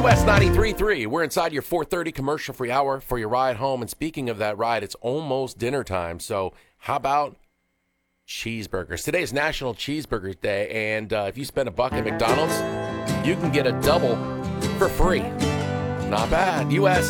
US 93.3. We're inside your 4:30 commercial-free hour for your ride home. And speaking of that ride, it's almost dinner time. So how about cheeseburgers? Today is National Cheeseburger Day, and if you spend $1 at McDonald's, you can get a double for free. Not bad. US